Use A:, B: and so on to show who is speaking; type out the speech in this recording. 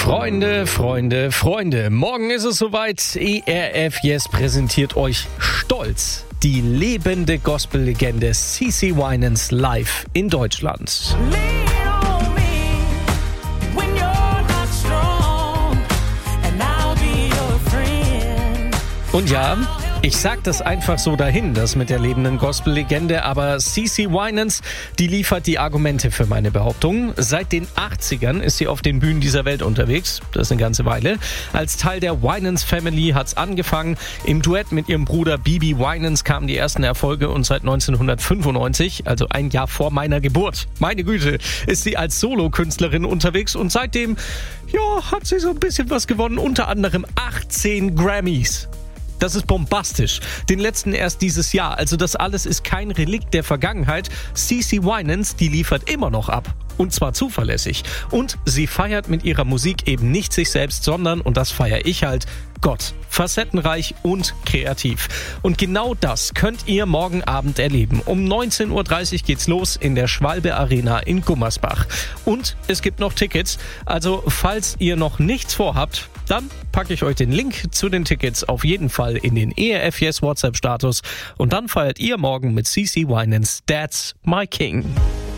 A: Freunde, morgen ist es soweit. ERF Yes präsentiert euch stolz die lebende Gospel-Legende CeCe Winans live in Deutschland. Und ja, ich sag das einfach so dahin, das mit der lebenden Gospel-Legende, aber CeCe Winans, die liefert die Argumente für meine Behauptung. Seit den 80ern ist sie auf den Bühnen dieser Welt unterwegs, das ist eine ganze Weile. Als Teil der Winans Family hat's angefangen. Im Duett mit ihrem Bruder BeBe Winans kamen die ersten Erfolge und seit 1995, also ein Jahr vor meiner Geburt, meine Güte, ist sie als Solokünstlerin unterwegs und seitdem, hat sie so ein bisschen was gewonnen, unter anderem 18 Grammys. Das ist bombastisch. Den letzten erst dieses Jahr. Also das alles ist kein Relikt der Vergangenheit. CeCe Winans, die liefert immer noch ab. Und zwar zuverlässig. Und sie feiert mit ihrer Musik eben nicht sich selbst, sondern, und das feiere ich halt, Gott. Facettenreich und kreativ. Und genau das könnt ihr morgen Abend erleben. Um 19.30 Uhr geht's los in der Schwalbe Arena in Gummersbach. Und es gibt noch Tickets. Also falls ihr noch nichts vorhabt, dann packe ich euch den Link zu den Tickets auf jeden Fall in den ERF Yes WhatsApp-Status. Und dann feiert ihr morgen mit CeCe Winans That's My King.